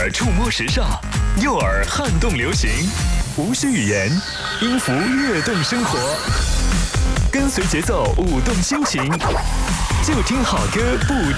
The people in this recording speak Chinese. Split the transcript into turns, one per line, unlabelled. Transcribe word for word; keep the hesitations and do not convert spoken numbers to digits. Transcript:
耳触摸时尚，右耳撼动流行，无需语言，音符跃动生活，跟随节奏舞动心情，就听好歌不